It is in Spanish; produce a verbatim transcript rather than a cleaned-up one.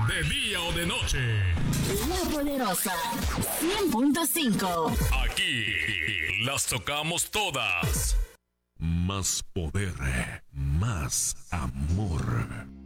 de día o de noche. La Poderosa cien punto cinco. Aquí las tocamos todas. Más poder, más amor.